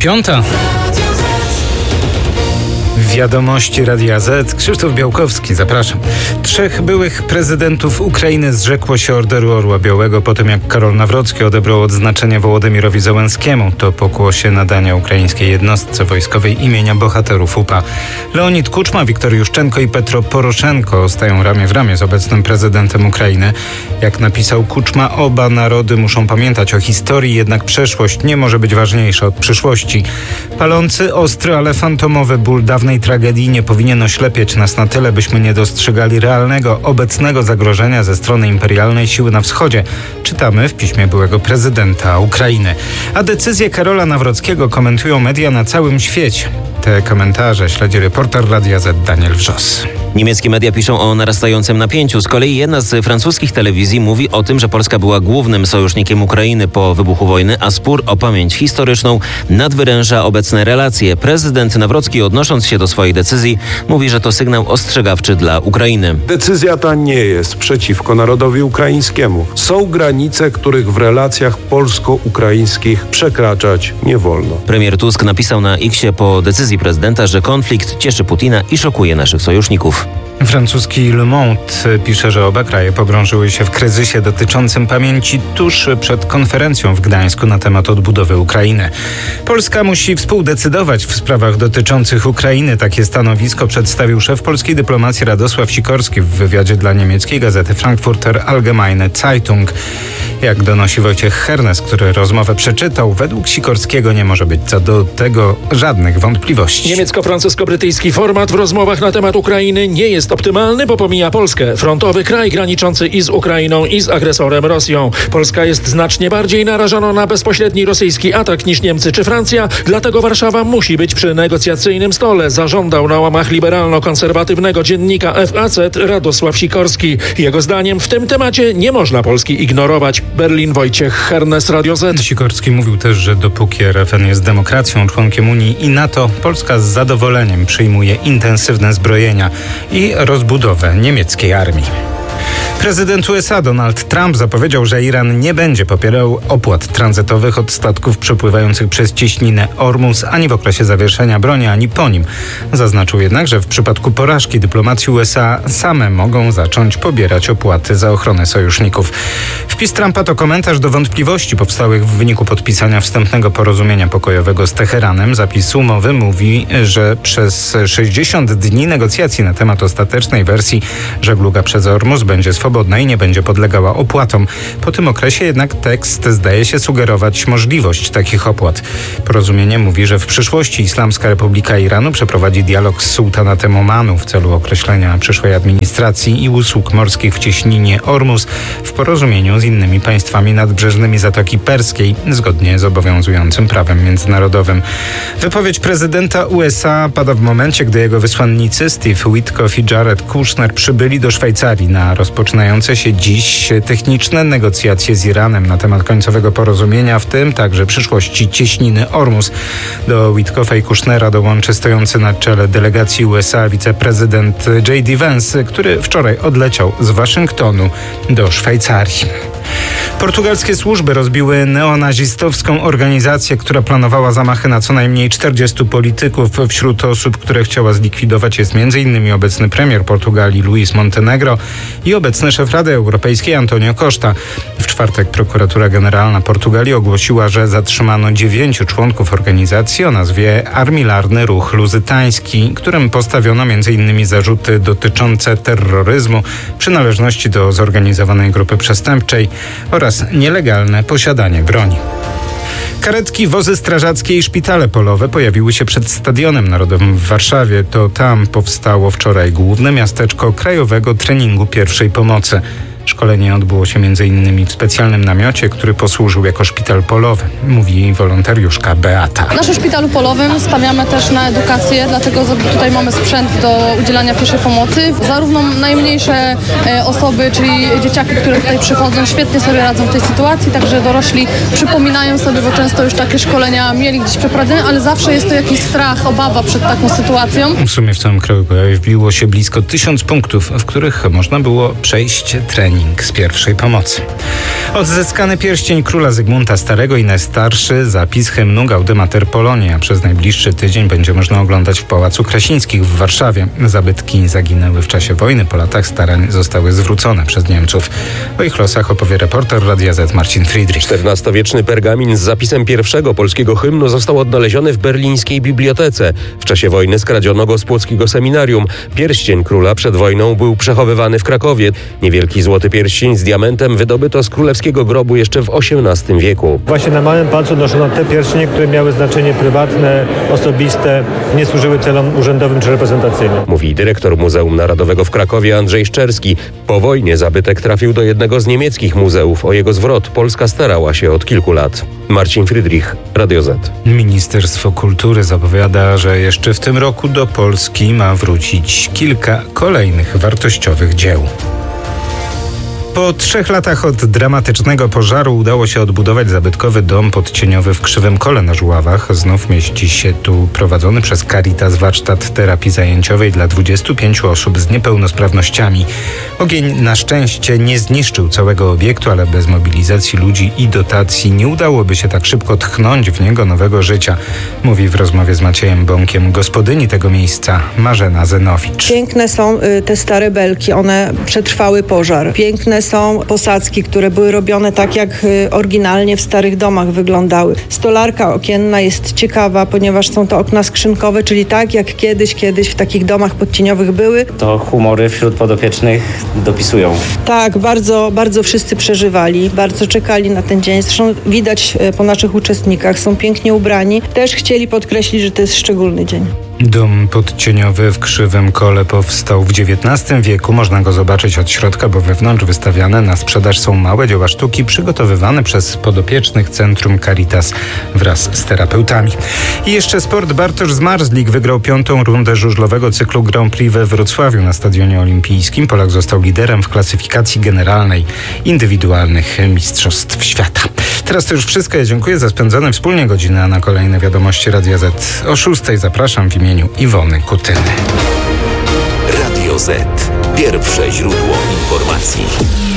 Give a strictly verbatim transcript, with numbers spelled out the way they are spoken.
Piąta. Wiadomości Radia Z. Krzysztof Białkowski, zapraszam. Trzech byłych prezydentów Ukrainy zrzekło się Orderu Orła Białego po tym, jak Karol Nawrocki odebrał odznaczenie Wołodymyrowi Zełenskiemu. To pokłosie nadania ukraińskiej jednostce wojskowej imienia bohaterów U P A. Leonid Kuczma, Wiktor Juszczenko i Petro Poroszenko stają ramię w ramię z obecnym prezydentem Ukrainy. Jak napisał Kuczma, oba narody muszą pamiętać o historii, jednak przeszłość nie może być ważniejsza od przyszłości. Palący, ostry, ale fantomowy ból dawnej tragedii nie powinien oślepiać nas na tyle, byśmy nie dostrzegali realnego, obecnego zagrożenia ze strony imperialnej siły na wschodzie. Czytamy w piśmie byłego prezydenta Ukrainy. A decyzję Karola Nawrockiego komentują media na całym świecie. Te komentarze śledzi reporter Radia Z Daniel Wrzos. Niemieckie media piszą o narastającym napięciu. Z kolei jedna z francuskich telewizji mówi o tym, że Polska była głównym sojusznikiem Ukrainy po wybuchu wojny, a spór o pamięć historyczną nadwyręża obecne relacje. Prezydent Nawrocki, odnosząc się do swojej decyzji, mówi, że to sygnał ostrzegawczy dla Ukrainy. Decyzja ta nie jest przeciwko narodowi ukraińskiemu. Są granice, których w relacjach polsko-ukraińskich przekraczać nie wolno. Premier Tusk napisał na X-ie po decyzji prezydenta, że konflikt cieszy Putina i szokuje naszych sojuszników. Francuski Le Monde pisze, że oba kraje pogrążyły się w kryzysie dotyczącym pamięci tuż przed konferencją w Gdańsku na temat odbudowy Ukrainy. Polska musi współdecydować w sprawach dotyczących Ukrainy. Takie stanowisko przedstawił szef polskiej dyplomacji Radosław Sikorski w wywiadzie dla niemieckiej gazety Frankfurter Allgemeine Zeitung. Jak donosi Wojciech Hernes, który rozmowę przeczytał, według Sikorskiego nie może być co do tego żadnych wątpliwości. Niemiecko-francusko-brytyjski format w rozmowach na temat Ukrainy nie jest optymalny, bo pomija Polskę, frontowy kraj graniczący i z Ukrainą, i z agresorem Rosją. Polska jest znacznie bardziej narażona na bezpośredni rosyjski atak niż Niemcy czy Francja, dlatego Warszawa musi być przy negocjacyjnym stole, zażądał na łamach liberalno-konserwatywnego dziennika F A Z Radosław Sikorski. Jego zdaniem w tym temacie nie można Polski ignorować. Berlin, Wojciech Hernes, Radio Z. Sikorski mówił też, że dopóki R F N jest demokracją, członkiem Unii i NATO, Polska z zadowoleniem przyjmuje intensywne zbrojenia i rozbudowę niemieckiej armii. Prezydent U S A Donald Trump zapowiedział, że Iran nie będzie popierał opłat tranzytowych od statków przepływających przez cieśninę Ormus ani w okresie zawieszenia broni, ani po nim. Zaznaczył jednak, że w przypadku porażki dyplomacji U S A same mogą zacząć pobierać opłaty za ochronę sojuszników. Wpis Trumpa to komentarz do wątpliwości powstałych w wyniku podpisania wstępnego porozumienia pokojowego z Teheranem. Zapis umowy mówi, że przez sześćdziesiąt dni negocjacji na temat ostatecznej wersji żegluga przez Ormus będzie swobodna i nie będzie podlegała opłatom. Po tym okresie jednak tekst zdaje się sugerować możliwość takich opłat. Porozumienie mówi, że w przyszłości Islamska Republika Iranu przeprowadzi dialog z sułtanatem Omanu w celu określenia przyszłej administracji i usług morskich w cieśninie Ormus w porozumieniu z innymi państwami nadbrzeżnymi Zatoki Perskiej, zgodnie z obowiązującym prawem międzynarodowym. Wypowiedź prezydenta U S A pada w momencie, gdy jego wysłannicy Steve Witkoff i Jared Kushner przybyli do Szwajcarii na rozpoczynające się dziś techniczne negocjacje z Iranem na temat końcowego porozumienia, w tym także przyszłości cieśniny Ormus. Do Witkoffa i Kushnera dołączy stojący na czele delegacji U S A wiceprezydent J D Vance, który wczoraj odleciał z Waszyngtonu do Szwajcarii. Portugalskie służby rozbiły neonazistowską organizację, która planowała zamachy na co najmniej czterdziestu polityków. Wśród osób, które chciała zlikwidować, jest między innymi obecny premier Portugalii Luis Montenegro i obecny szef Rady Europejskiej Antonio Costa. W czwartek prokuratura generalna Portugalii ogłosiła, że zatrzymano dziewięciu członków organizacji o nazwie Armilarny Ruch Luzytański, którym postawiono między innymi zarzuty dotyczące terroryzmu, przynależności do zorganizowanej grupy przestępczej oraz nielegalne posiadanie broni. Karetki, wozy strażackie i szpitale polowe pojawiły się przed Stadionem Narodowym w Warszawie. To tam powstało wczoraj główne miasteczko krajowego treningu pierwszej pomocy. Szkolenie odbyło się między innymi w specjalnym namiocie, który posłużył jako szpital polowy, mówi wolontariuszka Beata. W naszym szpitalu polowym stawiamy też na edukację, dlatego tutaj mamy sprzęt do udzielania pierwszej pomocy. Zarówno najmniejsze osoby, czyli dzieciaki, które tutaj przychodzą, świetnie sobie radzą w tej sytuacji, także dorośli przypominają sobie, bo często już takie szkolenia mieli gdzieś przeprowadzone, ale zawsze jest to jakiś strach, obawa przed taką sytuacją. W sumie w całym kraju wbiło się blisko tysiąc punktów, w których można było przejść trening. trening z pierwszej pomocy. Odzyskany pierścień króla Zygmunta Starego i najstarszy zapis hymnu Gaude Mater Polonia przez najbliższy tydzień będzie można oglądać w Pałacu Krasińskich w Warszawie. Zabytki zaginęły w czasie wojny. Po latach starań zostały zwrócone przez Niemców. O ich losach opowie reporter Radia Z Marcin Friedrich. czternastowieczny pergamin z zapisem pierwszego polskiego hymnu został odnaleziony w berlińskiej bibliotece. W czasie wojny skradziono go z płockiego seminarium. Pierścień króla przed wojną był przechowywany w Krakowie. Niewielki złoty pierścień z diamentem wydobyto z królewskiego grobu jeszcze w osiemnastym wieku. Właśnie na małym palcu noszono te pierścienie, które miały znaczenie prywatne, osobiste, nie służyły celom urzędowym czy reprezentacyjnym. Mówi dyrektor Muzeum Narodowego w Krakowie Andrzej Szczerski. Po wojnie zabytek trafił do jednego z niemieckich muzeów. O jego zwrot Polska starała się od kilku lat. Marcin Friedrich, Radio Z. Ministerstwo Kultury zapowiada, że jeszcze w tym roku do Polski ma wrócić kilka kolejnych wartościowych dzieł. Po trzech latach od dramatycznego pożaru udało się odbudować zabytkowy dom podcieniowy w Krzywym Kole na Żuławach. Znów mieści się tu prowadzony przez Caritas warsztat terapii zajęciowej dla dwudziestu pięciu osób z niepełnosprawnościami. Ogień na szczęście nie zniszczył całego obiektu, ale bez mobilizacji ludzi i dotacji nie udałoby się tak szybko tchnąć w niego nowego życia, mówi w rozmowie z Maciejem Bąkiem gospodyni tego miejsca Marzena Zenowicz. Piękne są y, te stare belki, one przetrwały pożar. Piękne są posadzki, które były robione tak, jak y, oryginalnie w starych domach wyglądały. Stolarka okienna jest ciekawa, ponieważ są to okna skrzynkowe, czyli tak, jak kiedyś, kiedyś w takich domach podcieniowych były. To humory wśród podopiecznych dopisują. Tak, bardzo, bardzo wszyscy przeżywali, bardzo czekali na ten dzień. Zresztą widać y, po naszych uczestnikach, są pięknie ubrani. Też chcieli podkreślić, że to jest szczególny dzień. Dom podcieniowy w Krzywym Kole powstał w dziewiętnastym wieku. Można go zobaczyć od środka, bo wewnątrz wystawiane na sprzedaż są małe dzieła sztuki przygotowywane przez podopiecznych Centrum Caritas wraz z terapeutami. I jeszcze sport. Bartosz Zmarzlik wygrał piątą rundę żużlowego cyklu Grand Prix we Wrocławiu na Stadionie Olimpijskim. Polak został liderem w klasyfikacji generalnej indywidualnych Mistrzostw Świata. Teraz to już wszystko. Ja dziękuję za spędzone wspólnie godziny, a na kolejne wiadomości Radia Z o szóstej zapraszam w imieniu Iwony Kutyny. Radio Z. Pierwsze źródło informacji.